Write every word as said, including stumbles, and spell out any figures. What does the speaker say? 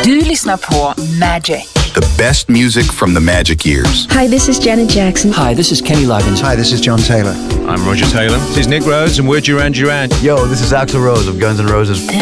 Du lyssnar på Magic. The best music from the Magic years. Hi, this is Janet Jackson. Hi, this is Kenny Loggins. Hi, this is John Taylor. I'm Roger Taylor. This is Nick Rhodes and we're Duran Duran. Yo, this is Axl Rose of Guns N' Roses. Den